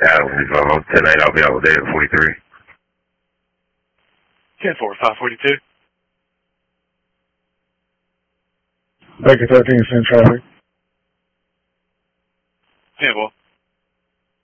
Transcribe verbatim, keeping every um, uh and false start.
Yeah, if I'm on ten eight, I'll be out with David forty-three. ten four, five forty-two. Baker thirteen, send traffic. ten four.